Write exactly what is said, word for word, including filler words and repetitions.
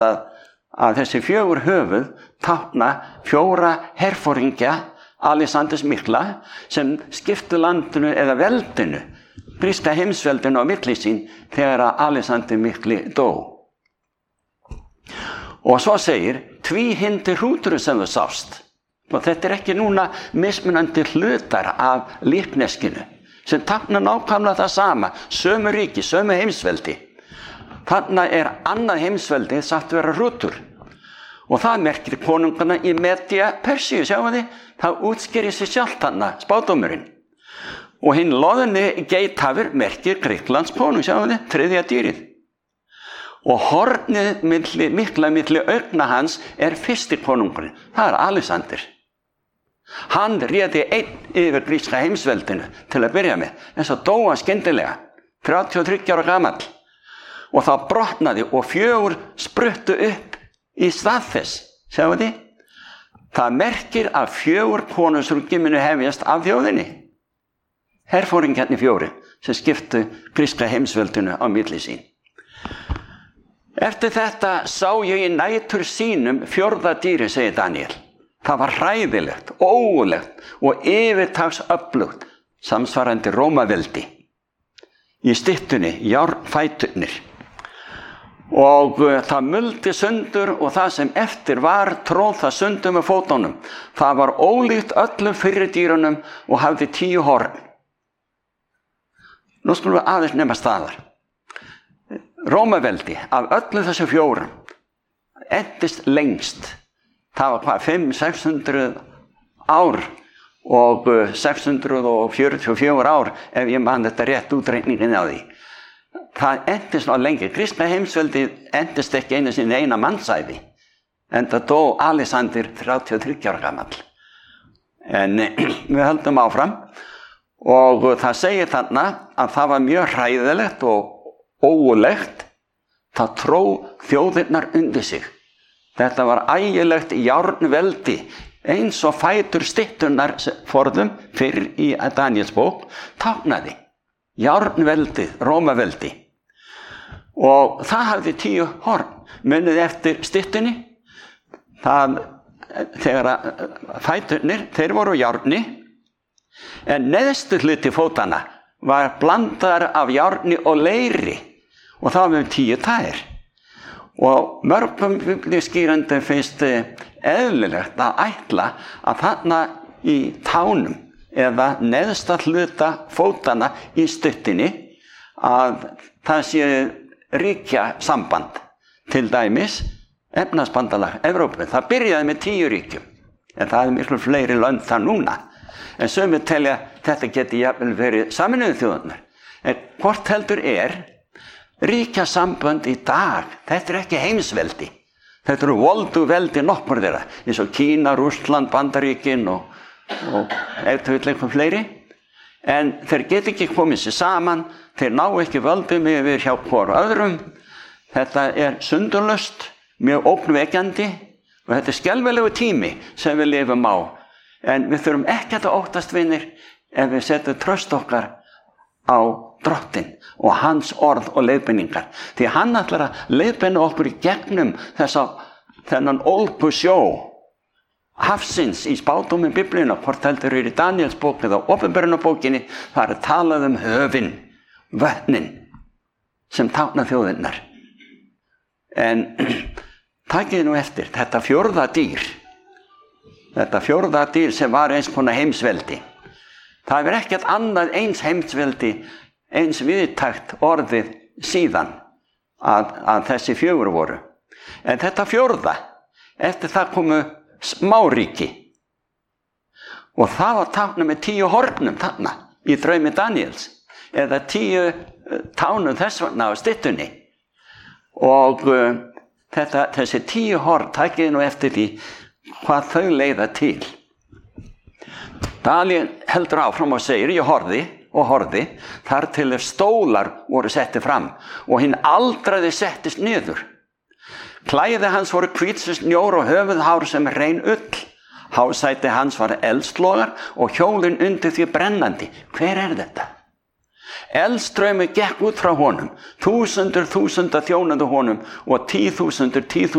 að, að þessi fjögur höfuð tákna fjóra herforingja Alexanders mikla sem skiptu landinu eða veldinu, gríska heimsveldinu á milli sín þegar að Alexander mikli dó. Og svo segir, tvíhyrndi hrúturinn sem þú sást. Og þetta er ekki núna mismunandi hlutar af líkneskinu, sem táknar nákvæmlega það sama, sömu ríki, sömu heimsveldi. Þarna er annað heimsveldi sagt vera hrútur. Og það merkir konungana í Media Persíu, sjáum þið, það útskýrir sig sjálft þarna, spádómurinn. Og hinn loðinni geithafur merkir Grikklands konung, sjáum þið, þriðja dýrið. Og hornið milli, mikla milli augna hans er fyrsti konungurinn, það er Alexander. Hann réði einn yfir gríska heimsveldinu til að byrja með, en svo dó hann skyndilega, þrjátíu og þriggja ára gamall. Og það brotnaði og fjögur spruttu upp í stað þess, sjáum þið? Það merkir að fjögur konungsríki munu hefjast af þjóðinni. Herforingjarnir fjóri sem skiptu gríska heimsveldinu á milli sín. Eftir þetta sá ég í nætur sínum fjórða dýri, segir Daniel. Það var hræðilegt, ógulegt og yfirtagsöflugt, samsvarandi Rómaveldi. Í styttunni, járnfæturnir. Og það muldi sundur og það sem eftir var tróð það sundur með fótunum. Það var ólíkt öllum fyrri dýrunum og hafði tíu horn. Nú skulum við aðeins nema staðar. Rómaveldi af öllum þessu fjórum endist lengst. Það var hvað, fimm til sex hundruð ár og sex hundruð fjörutíu og fjögur ár ef ég man þetta rétt útreikningin á því. Það endist á lengi. Kristna heimsveldi endist ekki einu sinni eina mannsævi. Enda dó Alexander þrjátíu og þriggja ára gamall. En við höldum áfram og það segir þarna að það var mjög hræðilegt og ógulegt. Það tró þjóðirnar undir sig. Þetta var ægilegt járnveldi, eins og fætur stytturnar forðum fyrr í Daniels bók táknaði. Járnveldið, Rómaveldi. Og það hafði tíu horn. Munið eftir styttunni. Það, þegar fæturnir, þeir voru járni, en neðstu hluti fótanna var blandar af járni og leiri. Og það var með tíu tær. Og mörgum biblíuskýrendum finnst eðlilegt að ætla að þarna í tánum eða neðsta hluta fótanna í stuttinni að það sé ríkja samband, til dæmis efnahagsbandalag Evrópu. Það byrjaði með tíu ríkjum, en það er miklu fleiri lönd þar núna. En sumir telja þetta geti jafnvel verið Sameinuðu þjóðirnar. En hvort heldur er ríkja sambönd í dag, þetta er ekki heimsveldi. Þetta eru voldu veldi nokkur þeirra, eins og Kína, Rússland, Bandaríkin og, og eitthvað fleiri. En þeir get ekki komið sér saman, þeir ná ekki völdum yfir hjá hvor öðrum. Þetta er sundurlaust, mjög ógnvekjandi og þetta er skelfilegu tími sem við lifum á. En við þurfum ekki að óttast vinir ef við setjum tröst okkar á Drottinn og hans orð og leiðbeiningar. Því hann ætlar að leiðbeina okkur í gegnum þessa, þennan ólgu sjó hafsins í spádómi Biblíuna, hvort heldur er í Daniels bók eða Opinberunarbókinni, það er talað um höfin, vötnin sem tákna þjóðirnar. En takið nú eftir, þetta fjórða dýr, þetta fjórða dýr sem var eins konar heimsveldi. Það er ekkert annað eins heimsveldi, eins viðtækt orðið síðan að, að þessi fjögur voru. En þetta fjórða, eftir það komu smáríki. Og það var táknað með tíu hornum þarna í draumi Daniels. Eða tíu tánum þess vegna á styttunni. Og uh, þetta, þessi tíu horn, takið nú eftir því hvað þau leiða til. Daniel heldur áfram og segir, ég horfði og horfði, þar til stólar voru setti fram og hinn aldraði settist niður. Klæði hans voru hvítsins snjór og höfuðhár sem rein ull. Hásæti hans var eldslogar og hjólin undir því brennandi. Hver er þetta? Eldstraumur gekk út frá honum, þúsundur þúsunda þjónuðu honum og tíþúsundur tíþúsundur